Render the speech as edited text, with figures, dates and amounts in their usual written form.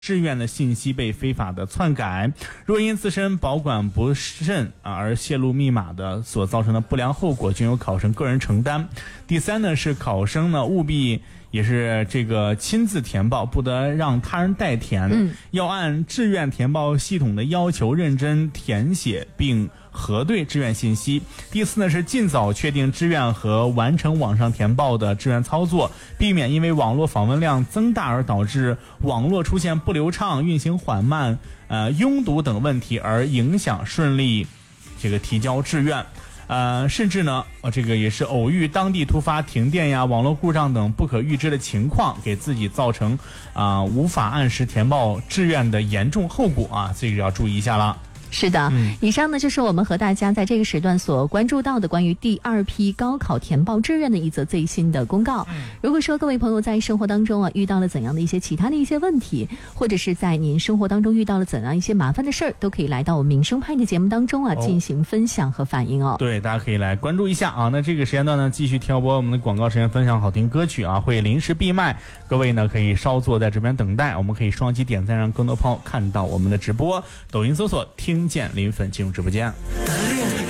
志愿的信息被非法的篡改，若因自身保管不慎而泄露密码的所造成的不良后果，均由考生个人承担。第三呢是考生呢务必也是这个亲自填报，不得让他人代填，要按志愿填报系统的要求认真填写并核对志愿信息。第四呢是尽早确定志愿和完成网上填报的志愿操作，避免因为网络访问量增大而导致网络出现不流畅、运行缓慢、拥堵等问题，而影响顺利这个提交志愿。甚至呢，这个也是偶遇当地突发停电呀、网络故障等不可预知的情况，给自己造成无法按时填报志愿的严重后果啊，这个要注意一下了。 是的，以上呢就是我们和大家在这个时段所关注到的关于第2批高考填报志愿的一则最新的公告。如果说各位朋友在生活当中遇到了怎样的一些其他的一些问题，或者是在您生活当中遇到了怎样一些麻烦的事儿，都可以来到我们民生派的节目当中进行分享和反映哦。 对，大家可以来关注一下啊。那这个时间段呢，继续挑播我们的广告时间，分享好听歌曲啊，会临时闭麦，各位呢可以稍作在这边等待，我们可以双击点赞，让更多朋友看到我们的直播。抖音搜索听见林粉进入直播间。